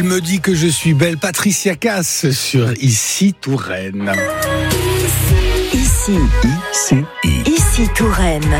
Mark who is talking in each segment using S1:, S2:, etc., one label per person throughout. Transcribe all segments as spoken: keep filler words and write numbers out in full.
S1: me dit que je suis belle. Patricia Cass sur Ici Touraine.
S2: Ici, ici, ici Touraine.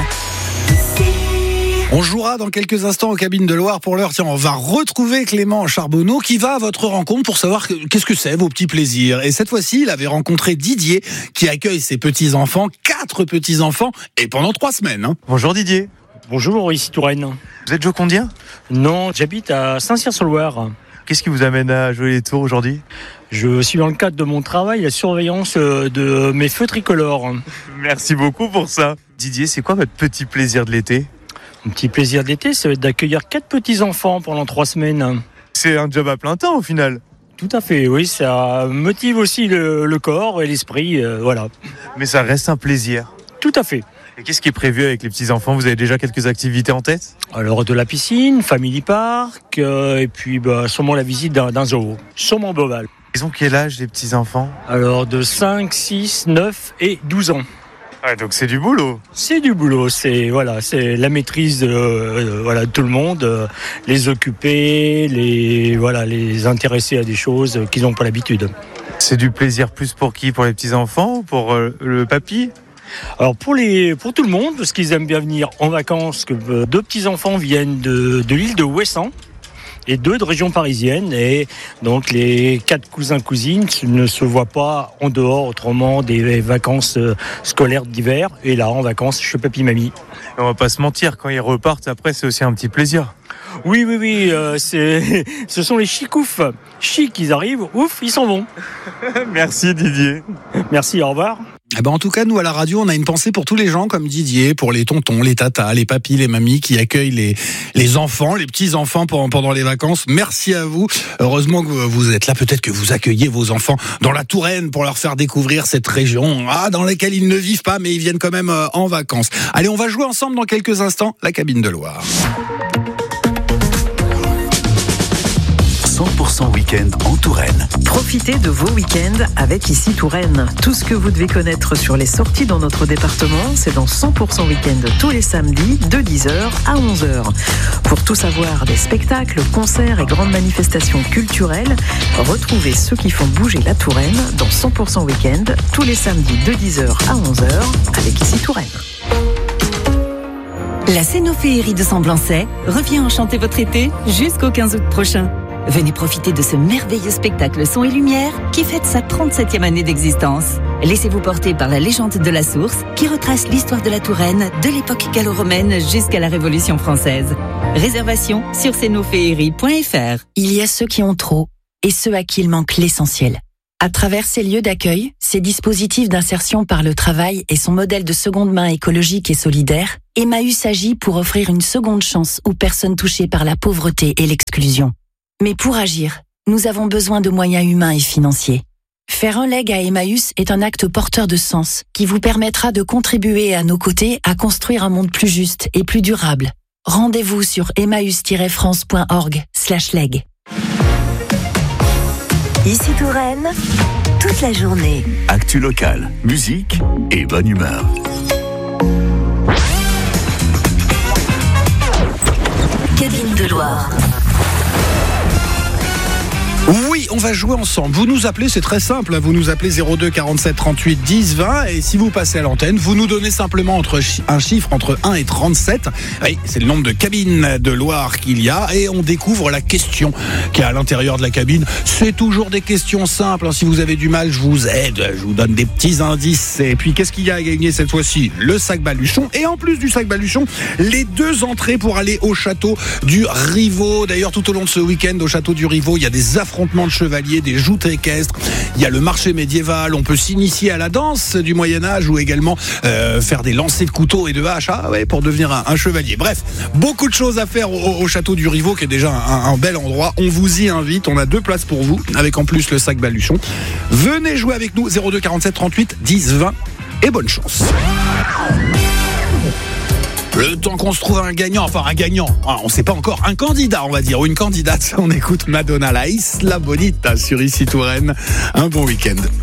S1: On jouera dans quelques instants aux cabines de Loire. Pour l'heure, tiens, on va retrouver Clément Charbonneau qui va à votre rencontre pour savoir qu'est-ce que c'est, vos petits plaisirs. Et cette fois-ci, il avait rencontré Didier qui accueille ses petits-enfants, quatre petits-enfants, et pendant trois semaines. Hein.
S3: Bonjour Didier.
S4: Bonjour, ici Touraine.
S3: Vous êtes jocondien ?
S4: Non, j'habite à Saint-Cyr-sur-Loire.
S3: Qu'est-ce qui vous amène à jouer les tours aujourd'hui ?
S4: Je suis dans le cadre de mon travail, la surveillance de mes feux tricolores.
S3: Merci beaucoup pour ça. Didier, c'est quoi votre petit plaisir de l'été ?
S4: Mon petit plaisir d'été, ça va être d'accueillir quatre petits-enfants pendant trois semaines.
S3: C'est un job à plein temps au final.
S4: Tout à fait, oui, ça motive aussi le, le corps et l'esprit, euh, voilà.
S3: Mais ça reste un plaisir.
S4: Tout à fait.
S3: Et qu'est-ce qui est prévu avec les petits-enfants ? Vous avez déjà quelques activités en tête ?
S4: Alors de la piscine, family park, euh, et puis bah, sûrement la visite d'un, d'un zoo, sûrement Boval.
S3: Ils ont quel âge les petits-enfants ?
S4: Alors de cinq, six, neuf et douze ans.
S3: Ouais, donc c'est du boulot.
S4: C'est du boulot, c'est voilà, c'est la maîtrise de euh, voilà de tout le monde, euh, les occuper, les voilà, les intéresser à des choses qu'ils n'ont pas l'habitude.
S3: C'est du plaisir plus pour qui ? Pour les petits-enfants ou pour euh, le papy ?
S4: Alors pour les pour tout le monde, parce qu'ils aiment bien venir en vacances, que euh, deux petits enfants viennent de de l'île de Ouessant et deux de région parisienne, et donc les quatre cousins cousines ne se voient pas en dehors autrement des vacances scolaires d'hiver, et là en vacances chez papy mamie.
S3: On va pas se mentir, quand ils repartent après c'est aussi un petit plaisir.
S4: Oui oui oui, euh, c'est ce sont les chicoufs. Chic, ils arrivent, ouf, ils s'en vont.
S3: Merci Didier.
S4: Merci, au revoir.
S1: Eh ben en tout cas, nous à la radio, on a une pensée pour tous les gens comme Didier, pour les tontons, les tatas, les papis, les mamies qui accueillent les les enfants, les petits enfants pendant pendant les vacances. Merci à vous. Heureusement que vous êtes là. Peut-être que vous accueillez vos enfants dans la Touraine pour leur faire découvrir cette région, ah, dans laquelle ils ne vivent pas, mais ils viennent quand même en vacances. Allez, on va jouer ensemble dans quelques instants. La cabine de Loire.
S2: cent pour cent week-end en Touraine. Profitez de vos week-ends avec Ici Touraine. Tout ce que vous devez connaître sur les sorties dans notre département, c'est dans cent pour cent week-end tous les samedis de dix heures à onze heures. Pour tout savoir des spectacles, concerts et grandes manifestations culturelles, retrouvez ceux qui font bouger la Touraine dans cent pour cent week-end tous les samedis de dix heures à onze heures avec Ici Touraine.
S5: La Cénoféerie de Semblançay revient enchanter votre été jusqu'au quinze août prochain. Venez profiter de ce merveilleux spectacle son et lumière qui fête sa trente-septième année d'existence. Laissez-vous porter par la légende de la source qui retrace l'histoire de la Touraine de l'époque gallo-romaine jusqu'à la Révolution française. Réservation sur cénoféerie point f r.
S6: Il y a ceux qui ont trop et ceux à qui il manque l'essentiel. À travers ces lieux d'accueil, ces dispositifs d'insertion par le travail et son modèle de seconde main écologique et solidaire, Emmaüs agit pour offrir une seconde chance aux personnes touchées par la pauvreté et l'exclusion. Mais pour agir, nous avons besoin de moyens humains et financiers. Faire un leg à Emmaüs est un acte porteur de sens qui vous permettra de contribuer à nos côtés à construire un monde plus juste et plus durable. Rendez-vous sur emmaüs tiret france point org slash leg.
S2: Ici Touraine, toute la journée.
S7: Actu locale, musique et bonne humeur.
S2: Cabine de Loire.
S1: Oui, on va jouer ensemble. Vous nous appelez, c'est très simple. Vous nous appelez zéro deux quarante-sept trente-huit dix vingt et si vous passez à l'antenne, vous nous donnez simplement entre un chiffre entre un et trente-sept. Oui, c'est le nombre de cabines de Loire qu'il y a et on découvre la question qui est à l'intérieur de la cabine. C'est toujours des questions simples. Si vous avez du mal, je vous aide. Je vous donne des petits indices. Et puis, qu'est-ce qu'il y a à gagner cette fois-ci ? Le sac baluchon. Et en plus du sac baluchon, les deux entrées pour aller au château du Rivaux. D'ailleurs, tout au long de ce week-end, au château du Rivaux, il y a des affrontements de chevaliers, des joutes équestres, il y a le marché médiéval, on peut s'initier à la danse du Moyen-Âge ou également euh, faire des lancers de couteaux et de haches ah ouais, pour devenir un, un chevalier. Bref, beaucoup de choses à faire au, au château du Rivaux qui est déjà un, un bel endroit. On vous y invite, on a deux places pour vous avec en plus le sac baluchon. Venez jouer avec nous, zéro deux quarante-sept trente-huit dix vingt et bonne chance. Le temps qu'on se trouve un gagnant, enfin un gagnant, on ne sait pas encore, un candidat on va dire, ou une candidate, on écoute Madonna, la Isla Bonita sur Ici Touraine. Un bon week-end.